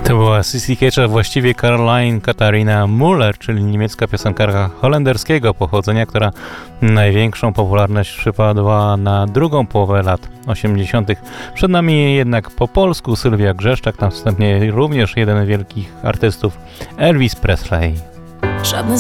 To była Sissy Catch, a właściwie Caroline Katharina Müller, czyli niemiecka piosenkarka holenderskiego pochodzenia, która największą popularność przypadła na drugą połowę lat 80. Przed nami jednak po polsku Sylwia Grzeszczak, następnie również jeden z wielkich artystów, Elvis Presley. Żadne